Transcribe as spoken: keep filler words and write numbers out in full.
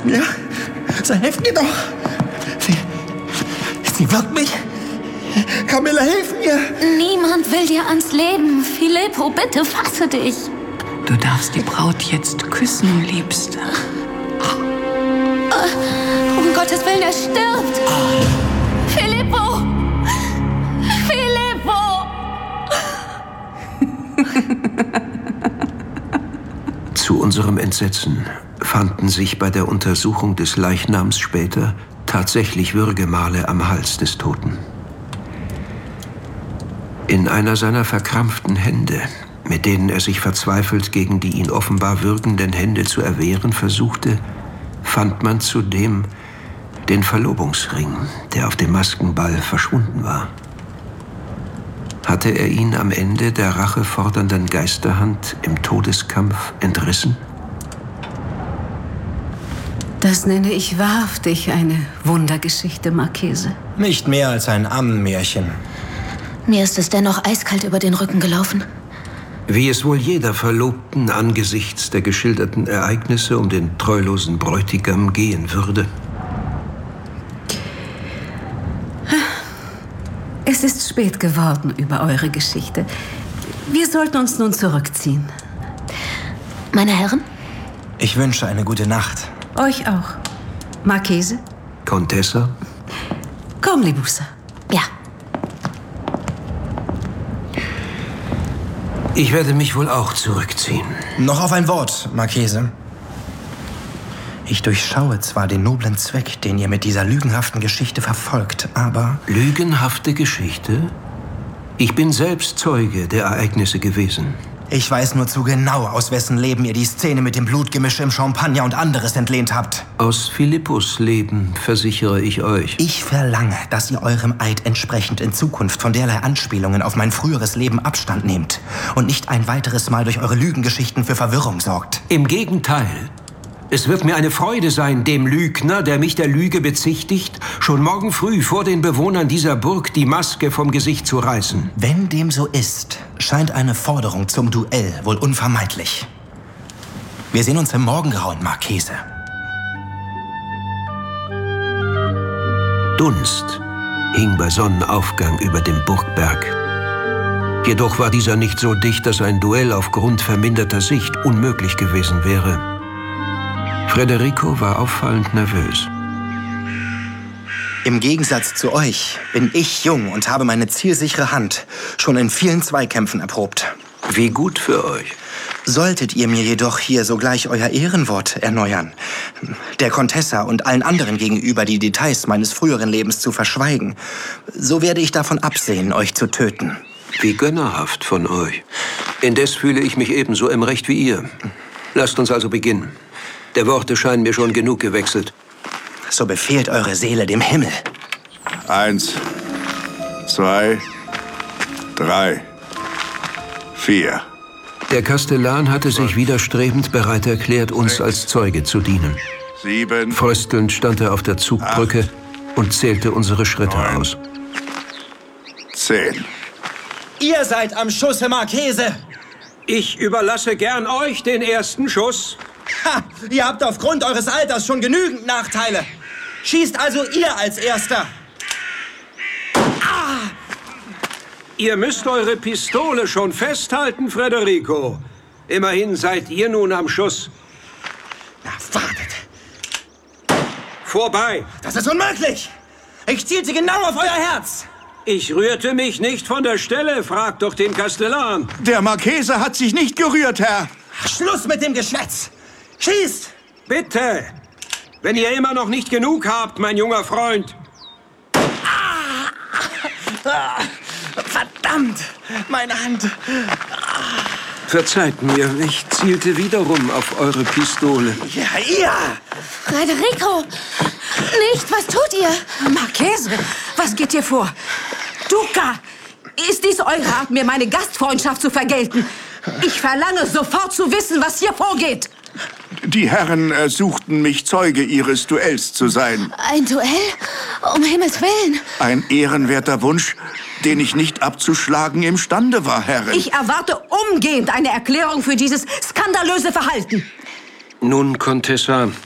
mir. So, helft mir doch. Sie, sie wirkt mich. Camilla, hilf mir. Niemand will dir ans Leben. Filippo, bitte fasse dich. Du darfst die Braut jetzt küssen, Liebste. Um Gottes Willen, er stirbt. Filippo! Filippo! Zu unserem Entsetzen fanden sich bei der Untersuchung des Leichnams später tatsächlich Würgemale am Hals des Toten. In einer seiner verkrampften Hände, mit denen er sich verzweifelt gegen die ihn offenbar würgenden Hände zu erwehren versuchte, fand man zudem den Verlobungsring, der auf dem Maskenball verschwunden war. Hatte er ihn am Ende der rachefordernden Geisterhand im Todeskampf entrissen? Das nenne ich wahrhaftig eine Wundergeschichte, Marchese. Nicht mehr als ein Ammenmärchen. Mir ist es dennoch eiskalt über den Rücken gelaufen. Wie es wohl jeder Verlobten angesichts der geschilderten Ereignisse um den treulosen Bräutigam gehen würde. Es ist spät geworden über eure Geschichte. Wir sollten uns nun zurückziehen. Meine Herren? Ich wünsche eine gute Nacht. Euch auch. Marchese? Contessa? Komm, Libussa. Ja. Ich werde mich wohl auch zurückziehen. Noch auf ein Wort, Marchese. Ich durchschaue zwar den noblen Zweck, den ihr mit dieser lügenhaften Geschichte verfolgt, aber... Lügenhafte Geschichte? Ich bin selbst Zeuge der Ereignisse gewesen. Ich weiß nur zu genau, aus wessen Leben ihr die Szene mit dem Blutgemisch im Champagner und anderes entlehnt habt. Aus Philippus Leben, versichere ich euch. Ich verlange, dass ihr eurem Eid entsprechend in Zukunft von derlei Anspielungen auf mein früheres Leben Abstand nehmt und nicht ein weiteres Mal durch eure Lügengeschichten für Verwirrung sorgt. Im Gegenteil. Es wird mir eine Freude sein, dem Lügner, der mich der Lüge bezichtigt, schon morgen früh vor den Bewohnern dieser Burg die Maske vom Gesicht zu reißen. Wenn dem so ist, scheint eine Forderung zum Duell wohl unvermeidlich. Wir sehen uns im Morgengrauen, Marchese. Dunst hing bei Sonnenaufgang über dem Burgberg. Jedoch war dieser nicht so dicht, dass ein Duell aufgrund verminderter Sicht unmöglich gewesen wäre. Federico war auffallend nervös. Im Gegensatz zu euch bin ich jung und habe meine zielsichere Hand schon in vielen Zweikämpfen erprobt. Wie gut für euch. Solltet ihr mir jedoch hier sogleich euer Ehrenwort erneuern, der Contessa und allen anderen gegenüber die Details meines früheren Lebens zu verschweigen, so werde ich davon absehen, euch zu töten. Wie gönnerhaft von euch. Indes fühle ich mich ebenso im Recht wie ihr. Lasst uns also beginnen. Der Worte scheinen mir schon genug gewechselt. So befehlt eure Seele dem Himmel. Eins, zwei, drei, vier. Der Kastellan hatte sich widerstrebend bereit erklärt, uns als Zeuge zu dienen. Sieben. Fröstelnd stand er auf der Zugbrücke acht, und zählte unsere Schritte neun, aus. Zehn. Ihr seid am Schusse, Marchese! Ich überlasse gern euch den ersten Schuss. Ha! Ihr habt aufgrund eures Alters schon genügend Nachteile. Schießt also ihr als Erster. Ah! Ihr müsst eure Pistole schon festhalten, Federico. Immerhin seid ihr nun am Schuss. Na, wartet. Vorbei. Das ist unmöglich. Ich zielte genau auf euer Herz. Ich rührte mich nicht von der Stelle. Fragt doch den Kastellan. Der Marchese hat sich nicht gerührt, Herr. Schluss mit dem Geschwätz. Schießt! Bitte! Wenn ihr immer noch nicht genug habt, mein junger Freund. Ah! Ah! Verdammt! Meine Hand! Ah! Verzeiht mir, ich zielte wiederum auf eure Pistole. Ja, ihr! Federico! Nicht! Was tut ihr? Marchese, was geht hier vor? Duca! Ist dies eure Art, mir meine Gastfreundschaft zu vergelten? Ich verlange sofort zu wissen, was hier vorgeht. Die Herren ersuchten mich, Zeuge ihres Duells zu sein. Ein Duell? Um Himmels Willen. Ein ehrenwerter Wunsch, den ich nicht abzuschlagen imstande war, Herrin. Ich erwarte umgehend eine Erklärung für dieses skandalöse Verhalten. Nun, Contessa,